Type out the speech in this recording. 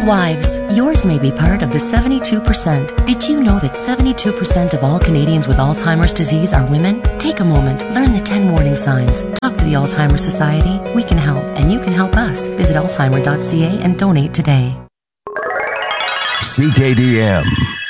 Wives, yours may be part of the 72%. Did you know that 72% of all Canadians with Alzheimer's disease are women? Take a moment, learn the 10 warning signs. Talk to the Alzheimer's Society. We can help, and you can help us. Visit alzheimer.ca and donate today. CKDM.